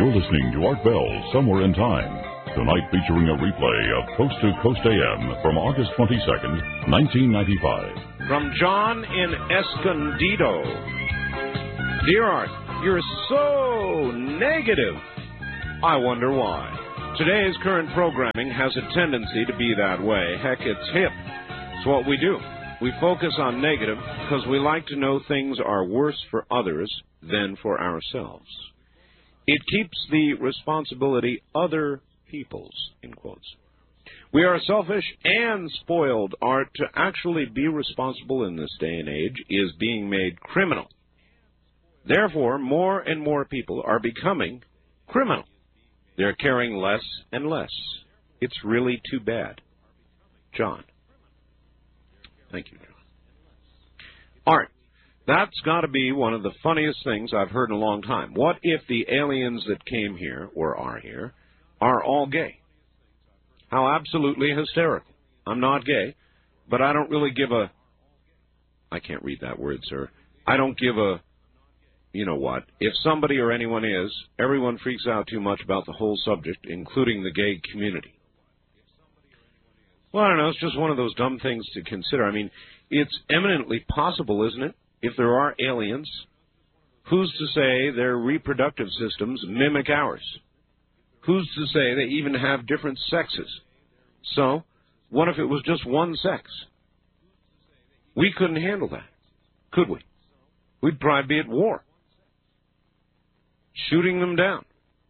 You're listening to Art Bell, Somewhere in Time. Tonight featuring a replay of Coast to Coast AM from August 22nd, 1995. From John in Escondido. Dear Art, you're so negative. I wonder why. Today's current programming has a tendency to be that way. Heck, it's hip. It's what we do. We focus on negative because we like to know things are worse for others than for ourselves. It keeps the responsibility other people's, in quotes. We are selfish and spoiled. Art, to actually be responsible in this day and age is being made criminal. Therefore, more and more people are becoming criminal. They're caring less and less. It's really too bad. John. Thank you, John. Art, that's got to be one of the funniest things I've heard in a long time. What if the aliens that came here, or are here, are all gay? How absolutely hysterical. I'm not gay, but I don't really give a... I can't read that word, sir. I don't give a... You know what? If somebody or anyone is, everyone freaks out too much about the whole subject, including the gay community. Well, I don't know. It's just one of those dumb things to consider. I mean, it's eminently possible, isn't it? If there are aliens, who's to say their reproductive systems mimic ours? Who's to say they even have different sexes? So, what if it was just one sex? We couldn't handle that, could we? We'd probably be at war, shooting them down.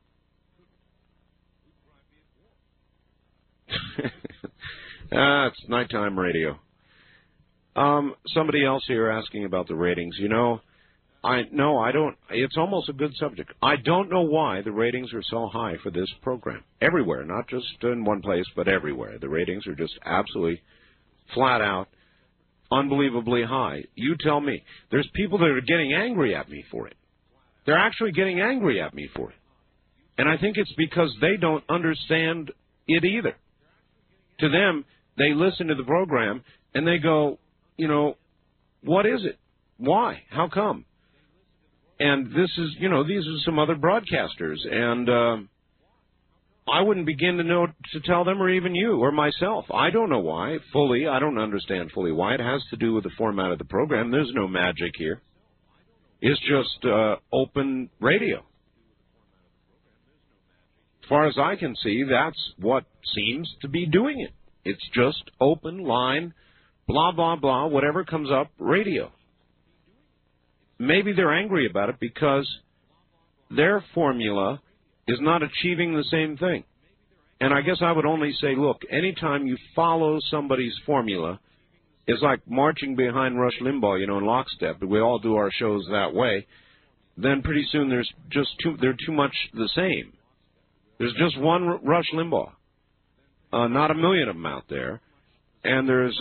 It's nighttime radio. Somebody else here asking about the ratings. You know, I don't. It's almost a good subject. I don't know why the ratings are so high for this program. Everywhere, not just in one place, but everywhere. The ratings are just absolutely flat out, unbelievably high. You tell me. There's people that are getting angry at me for it. They're actually getting angry at me for it. And I think it's because they don't understand it either. To them, they listen to the program and they go, you know, what is it? Why? How come? And this is, you know, these are some other broadcasters, and I wouldn't begin to know to tell them, or even you or myself. I don't know why fully. I don't understand fully why. It has to do with the format of the program. There's no magic here. It's just open radio. As far as I can see, that's what seems to be doing it. It's just open line, blah, blah, blah, whatever comes up, radio. Maybe they're angry about it because their formula is not achieving the same thing. And I guess I would only say, look, anytime you follow somebody's formula, it's like marching behind Rush Limbaugh, you know, in lockstep. We all do our shows that way. Then pretty soon they're too much the same. There's just one Rush Limbaugh, not a million of them out there. And there's,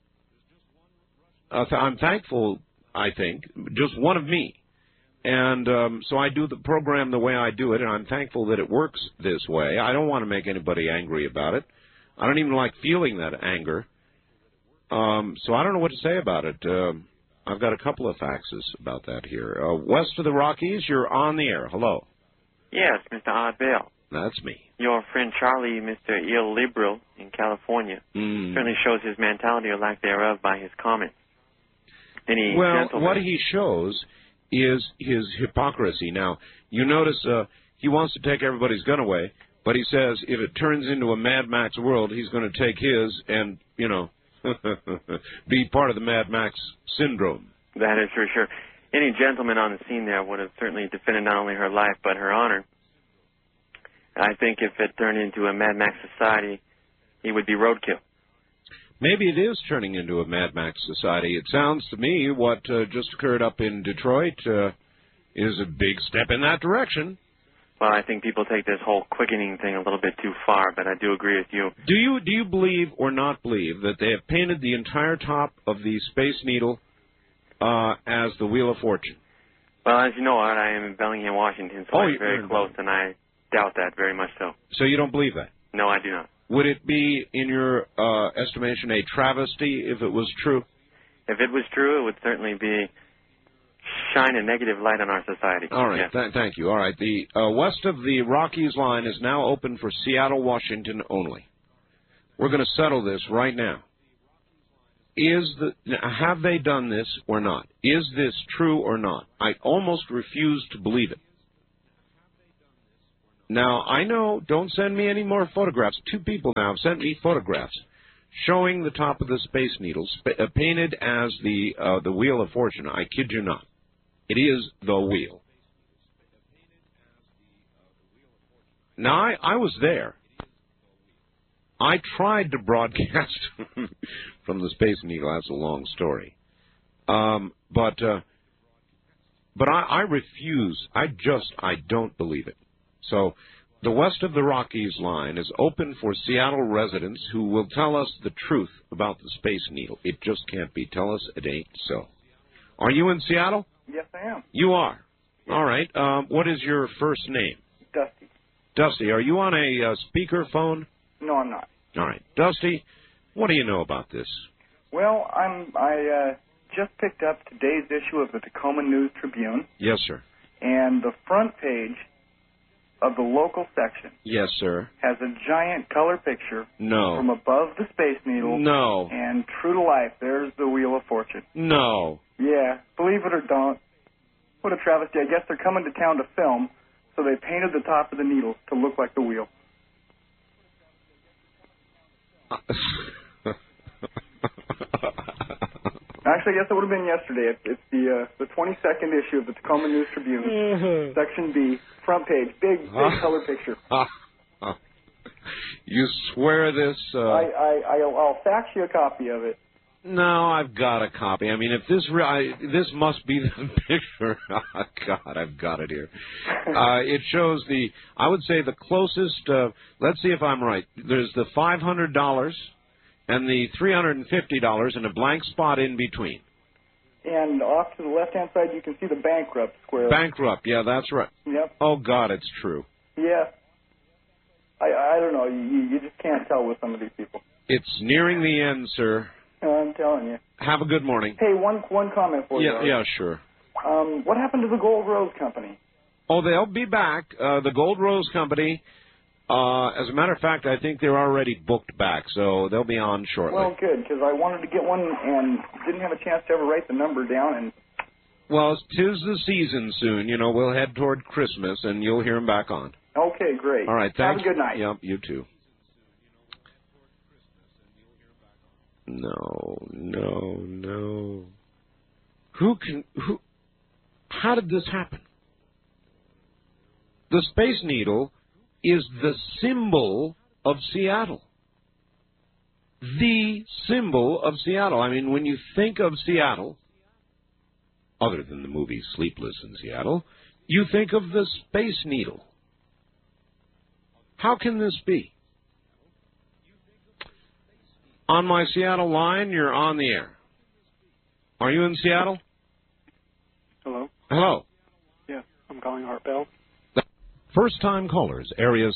I'm thankful, I think, just one of me. And so I do the program the way I do it, and I'm thankful that it works this way. I don't want to make anybody angry about it. I don't even like feeling that anger. So I don't know what to say about it. I've got a couple of faxes about that here. West of the Rockies, you're on the air. Hello. Yes, Mr. Art Bell. That's me. Your friend Charlie, Mr. Illiberal in California, certainly shows his mentality or lack thereof by his comments. What he shows is his hypocrisy. Now, you notice he wants to take everybody's gun away, but he says if it turns into a Mad Max world, he's going to take his and, you know, be part of the Mad Max syndrome. That is for sure. Any gentleman on the scene there would have certainly defended not only her life but her honor. I think if it turned into a Mad Max society, he would be roadkill. Maybe it is turning into a Mad Max society. It sounds to me what just occurred up in Detroit is a big step in that direction. Well, I think people take this whole quickening thing a little bit too far, but I do agree with you. Do you believe or not believe that they have painted the entire top of the Space Needle as the Wheel of Fortune? Well, as you know, Art, I am in Bellingham, Washington, so I'm very close, and I doubt that very much so. So you don't believe that? No, I do not. Would it be, in your estimation, a travesty if it was true? If it was true, it would certainly be shine a negative light on our society. All right, thank you. All right, the west of the Rockies line is now open for Seattle, Washington only. We're going to settle this right now. Have they done this or not? Is this true or not? I almost refuse to believe it. Now, I know, don't send me any more photographs. 2 people now have sent me photographs showing the top of the Space Needle painted as the Wheel of Fortune. I kid you not. It is the wheel. Now, I was there. I tried to broadcast from the Space Needle. That's a long story. But I refuse. I don't believe it. So the west of the Rockies line is open for Seattle residents who will tell us the truth about the Space Needle. It just can't be. Tell us it ain't so. Are you in Seattle? Yes, I am. You are? All right. What is your first name? Dusty. Dusty, are you on a speaker phone? No, I'm not. All right. Dusty, what do you know about this? Well, I just picked up today's issue of the Tacoma News Tribune. Yes, sir. And the front page of the local section. Yes, sir. Has a giant color picture. No. From above the Space Needle. No. And true to life, there's the Wheel of Fortune. No. Yeah, believe it or don't. What a travesty. I guess they're coming to town to film, so they painted the top of the needle to look like the wheel. Actually, I guess it would have been yesterday. It's the 22nd issue of the Tacoma News Tribune, Section B, front page, big color picture. You swear this? I'll fax you a copy of it. No, I've got a copy. I mean, if this must be the picture. Oh, God, I've got it here. It shows I would say the closest, let's see if I'm right. There's the $500 and the $350 and a blank spot in between. And off to the left-hand side, you can see the bankrupt square. Bankrupt, yeah, that's right. Yep. Oh, God, it's true. Yeah. I don't know. You just can't tell with some of these people. It's nearing the end, sir. I'm telling you. Have a good morning. Hey, one comment for you. Yeah, sure. What happened to the Gold Rose Company? Oh, they'll be back. The Gold Rose Company, as a matter of fact, I think they're already booked back, so they'll be on shortly. Well, good, because I wanted to get one and didn't have a chance to ever write the number down. And well, 'tis the season soon. You know, we'll head toward Christmas, and you'll hear them back on. Okay, great. All right, thanks. Have a good night. Yep, you too. No. How did this happen? The Space Needle is the symbol of Seattle. The symbol of Seattle. I mean, when you think of Seattle, other than the movie Sleepless in Seattle, you think of the Space Needle. How can this be? On my Seattle line, you're on the air. Are you in Seattle? Hello? Hello. Yeah, I'm calling Art Bell. First-time callers, area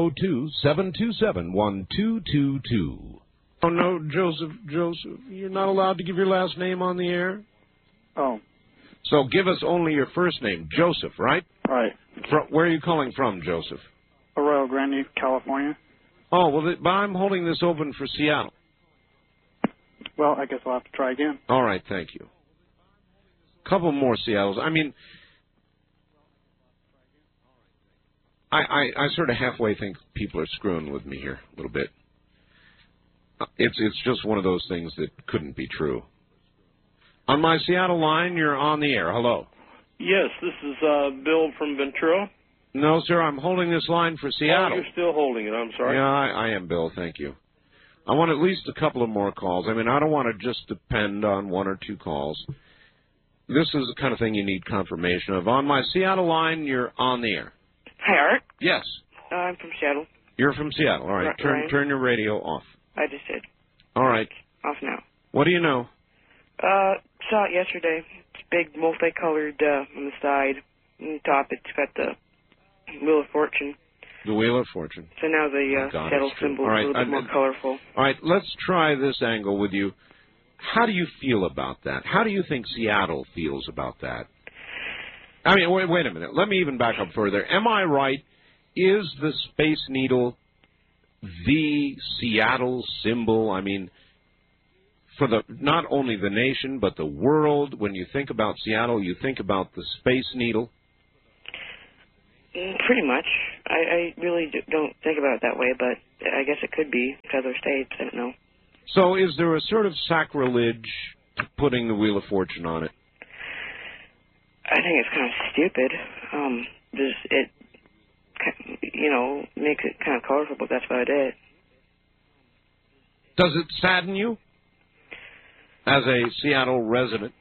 702-727-1222. Oh, no, Joseph, you're not allowed to give your last name on the air? Oh. So give us only your first name, Joseph, right? Right. Where are you calling from, Joseph? Arroyo Grande, California. Oh, well, but I'm holding this open for Seattle. Well, I guess I'll have to try again. All right, thank you. Couple more Seattles. I mean, I sort of halfway think people are screwing with me here a little bit. It's just one of those things that couldn't be true. On my Seattle line, you're on the air. Hello. Yes, this is Bill from Ventura. No, sir, I'm holding this line for Seattle. Oh, you're still holding it. I'm sorry. Yeah, I am, Bill. Thank you. I want at least a couple of more calls. I mean, I don't want to just depend on one or two calls. This is the kind of thing you need confirmation of. On my Seattle line, you're on the air. Hi, Art. Yes. I'm from Seattle. You're from Seattle. All right. Turn your radio off. I just did. All right. Off now. What do you know? Saw it yesterday. It's big, multicolored on the side. On the top, it's got the Wheel of Fortune. The Wheel of Fortune. So now the Seattle symbol is a little bit more colorful. All right, let's try this angle with you. How do you feel about that? How do you think Seattle feels about that? I mean, wait a minute. Let me even back up further. Am I right? Is the Space Needle the Seattle symbol? I mean, for not only the nation, but the world. When you think about Seattle, you think about the Space Needle? Pretty much. I really don't think about it that way, but I guess it could be to other states. I don't know. So is there a sort of sacrilege to putting the Wheel of Fortune on it? I think it's kind of stupid. It, makes it kind of colorful, but that's about it. Does it sadden you as a Seattle resident?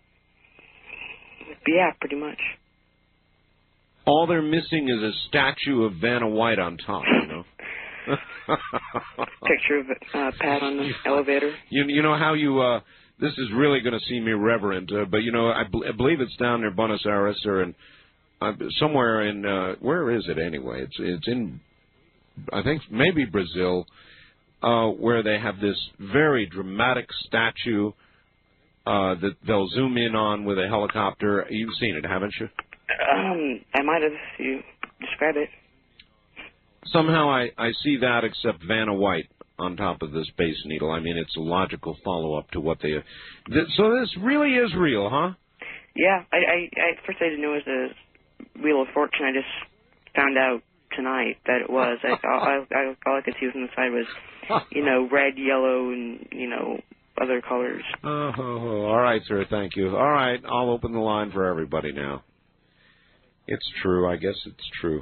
Yeah, pretty much. All they're missing is a statue of Vanna White on top, you know? Picture of Pat on the elevator. You know how you... this is really going to seem irreverent, but, I believe it's down near Buenos Aires or in, somewhere in... where is it anyway? It's in, I think, maybe Brazil, where they have this very dramatic statue that they'll zoom in on with a helicopter. You've seen it, haven't you? I might have, if you describe it. Somehow I see that except Vanna White on top of the Space Needle. I mean, it's a logical follow-up to what they... So this really is real, huh? Yeah. I first I didn't know it was a Wheel of Fortune. I just found out tonight that it was. All I could see from the side was, red, yellow, and, other colors. Oh, all right, sir. Thank you. All right, I'll open the line for everybody now. It's true. I guess it's true.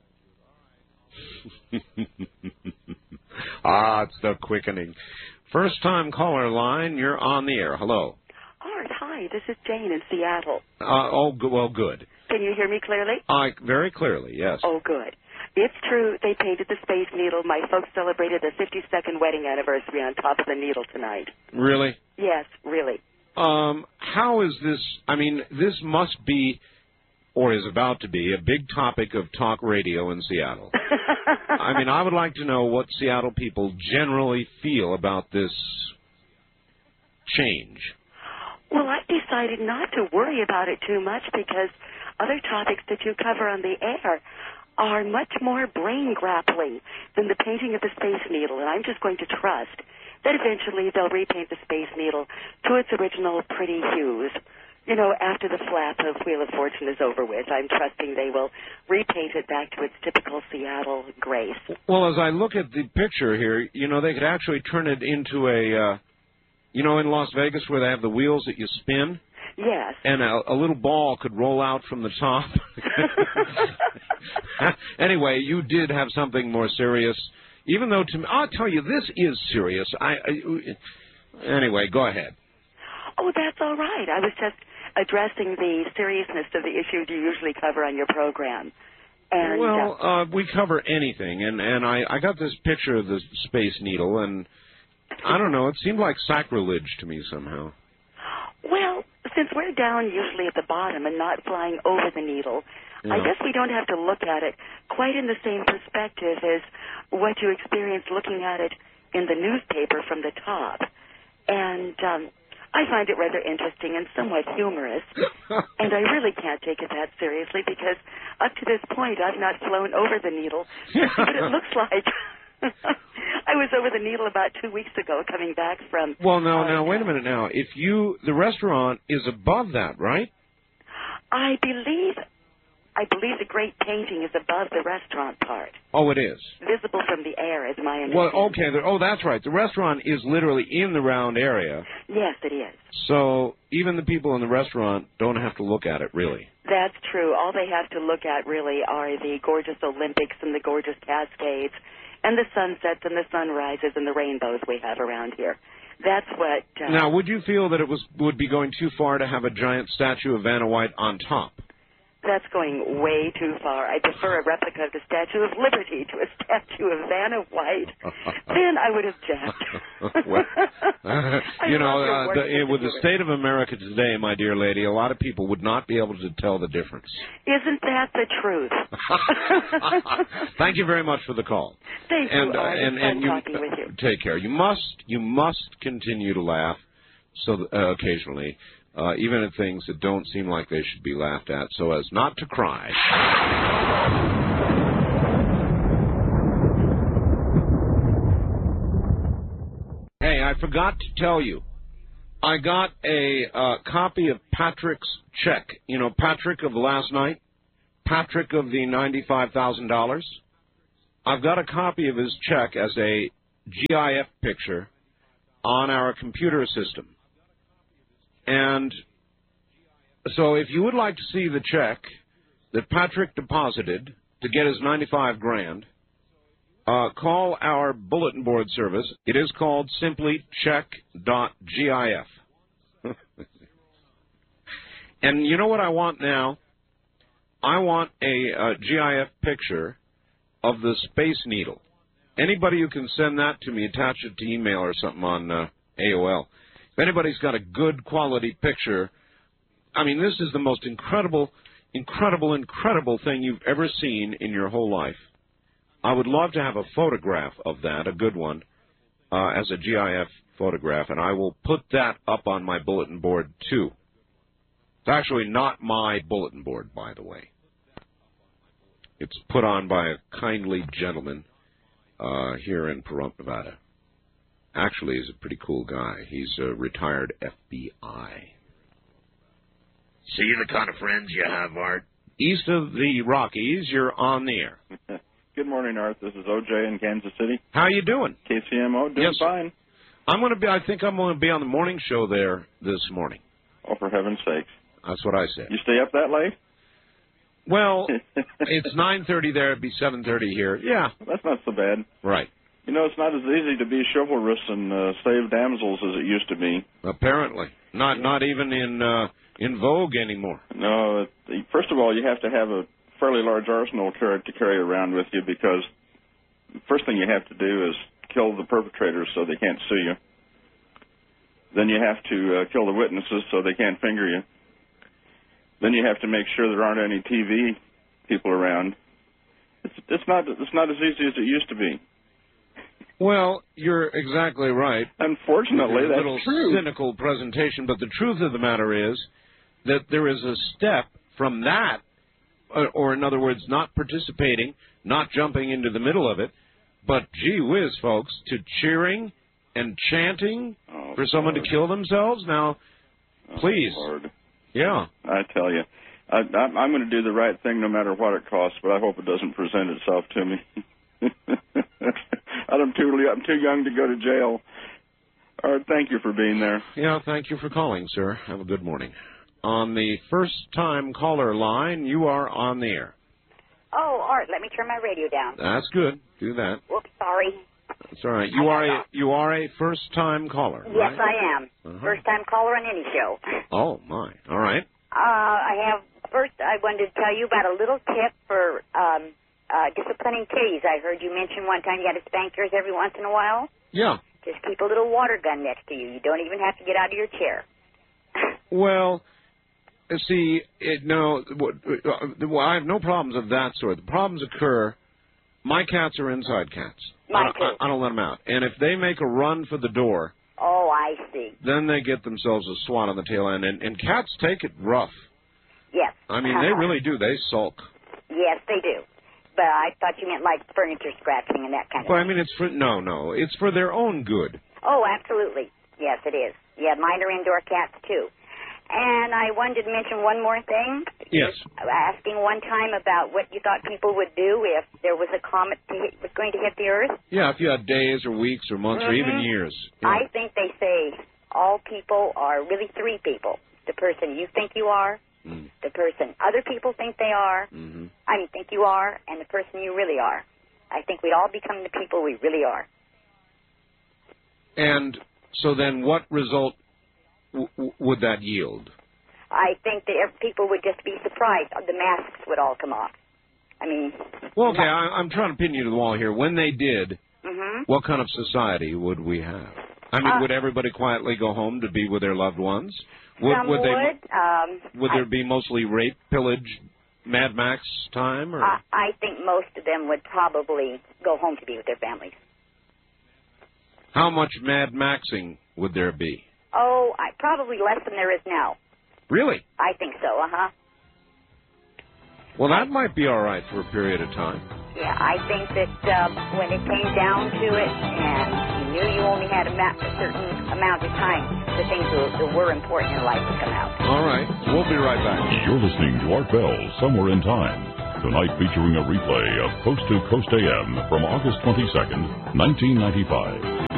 It's the quickening. First-time caller line, you're on the air. Hello. Art, hi. This is Jane in Seattle. Good. Can you hear me clearly? Very clearly, yes. Oh, good. It's true. They painted the Space Needle. My folks celebrated the 52nd wedding anniversary on top of the needle tonight. Really? Yes, really. How is this? I mean, this must be, or is about to be, a big topic of talk radio in Seattle. I mean, I would like to know what Seattle people generally feel about this change. Well, I decided not to worry about it too much because other topics that you cover on the air are much more brain-grappling than the painting of the Space Needle, and I'm just going to trust that eventually they'll repaint the Space Needle to its original pretty hues. After the flap of Wheel of Fortune is over with, I'm trusting they will repaint it back to its typical Seattle grace. Well, as I look at the picture here, they could actually turn it into a, in Las Vegas where they have the wheels that you spin? Yes. And a little ball could roll out from the top. Anyway, you did have something more serious, even though I'll tell you, this is serious. Anyway, go ahead. Oh, that's all right. I was just addressing the seriousness of the issue you usually cover on your program. And, we cover anything, and I got this picture of the Space Needle, and I don't know, it seemed like sacrilege to me somehow. Well, since we're down usually at the bottom and not flying over the needle, yeah. I guess we don't have to look at it quite in the same perspective as what you experience looking at it in the newspaper from the top. And I find it rather interesting and somewhat humorous, and I really can't take it that seriously because up to this point I've not flown over the needle to see what it looks like. I was over the needle about 2 weeks ago coming back from... Well, now, wait a minute now. The restaurant is above that, right? I believe the great painting is above the restaurant part. Oh, it is? Visible from the air is my understanding. Well, okay. That's right. The restaurant is literally in the round area. Yes, it is. So even the people in the restaurant don't have to look at it, really. That's true. All they have to look at, really, are the gorgeous Olympics and the gorgeous Cascades and the sunsets and the sunrises and the rainbows we have around here. That's what... Now, would you feel that it would be going too far to have a giant statue of Vanna White on top? That's going way too far. I prefer a replica of the Statue of Liberty to a statue of Vanna White. Then I would object. With the state of America today, my dear lady, a lot of people would not be able to tell the difference. Isn't that the truth? Thank you very much for the call. Thank you, Art. And talking with you. Take care. You must continue to laugh occasionally. even at things that don't seem like they should be laughed at, so as not to cry. Hey, I forgot to tell you, I got a copy of Patrick's check. You know, Patrick of last night? Patrick of the $95,000? I've got a copy of his check as a GIF picture on our computer system. And so if you would like to see the check that Patrick deposited to get his $95,000, call our bulletin board service. It is called simply check.gif. And you know what I want now? I want a GIF picture of the Space Needle. Anybody who can send that to me, attach it to email or something on AOL. If anybody's got a good quality picture, I mean, this is the most incredible thing you've ever seen in your whole life. I would love to have a photograph of that, a good one, as a GIF photograph, and I will put that up on my bulletin board, too. It's actually not my bulletin board, by the way. It's put on by a kindly gentleman here in Pahrump, Nevada. Actually, he's a pretty cool guy. He's a retired FBI. See the kind of friends you have, Art? East of the Rockies, you're on the air. Good morning, Art. This is OJ in Kansas City. How you doing? KCMO, doing fine. I think I'm going to be on the morning show there this morning. Oh, for heaven's sakes. That's what I said. You stay up that late? Well, it's 9:30 there. It'd be 7:30 here. Yeah. That's not so bad. Right. You know, it's not as easy to be chivalrous and save damsels as it used to be. Apparently. Not even in vogue anymore. No. First of all, you have to have a fairly large arsenal to carry around with you, because the first thing you have to do is kill the perpetrators so they can't sue you. Then you have to kill the witnesses so they can't finger you. Then you have to make sure there aren't any TV people around. It's not as easy as it used to be. Well, you're exactly right. Unfortunately, that's true. A little cynical presentation, but the truth of the matter is that there is a step from that, or in other words, not participating, not jumping into the middle of it, but gee whiz, folks, to cheering and chanting for someone to kill themselves. Now, please. Lord. Yeah. I tell you. I'm going to do the right thing no matter what it costs, but I hope it doesn't present itself to me. I'm too young to go to jail. All right, thank you for being there. Yeah, thank you for calling, sir. Have a good morning. On the first-time caller line, you are on the air. Oh, Art, let me turn my radio down. That's good. Do that. Whoops, sorry. That's all right. You are a first-time caller, Yes, right? I am. First-time caller on any show. Oh, my. All right. First, I wanted to tell you about a little tip for disciplining kitties. I heard you mention one time you got to spank yours every once in a while. Yeah. Just keep a little water gun next to you. You don't even have to get out of your chair. Well, see, I have no problems of that sort. The problems occur, my cats are inside cats. Mine too. I don't let them out. And if they make a run for the door, oh, I see. then they get themselves a swat on the tail end. And cats take it rough. Yes. I mean, they really do. They sulk. Yes, they do. But I thought you meant like furniture scratching and that kind of thing. Well, I mean, it's for their own good. Oh, absolutely. Yes, it is. Yeah, mine are indoor cats, too. And I wanted to mention one more thing. Yes. Asking one time about what you thought people would do if there was a comet was going to hit the Earth. Yeah, if you had days or weeks or months or even years. Yeah. I think they say all people are really three people. The person you think you are, the person other people think they are, think you are, and the person you really are. I think we'd all become the people we really are. And so then what result would that yield? I think that people would just be surprised. The masks would all come off. I mean... Well, okay, I'm trying to pin you to the wall here. When they did, what kind of society would we have? I mean, would everybody quietly go home to be with their loved ones? Would there be mostly rape, pillage, Mad Max time? Or? I think most of them would probably go home to be with their families. How much Mad Maxing would there be? Oh, probably less than there is now. Really? I think so, Well, that might be all right for a period of time. Yeah, I think that when it came down to it and you knew you only had a certain amount of time, the things that were important in life would come out. All right. We'll be right back. You're listening to Art Bell, Somewhere in Time. Tonight featuring a replay of Coast to Coast AM from August 22nd, 1995.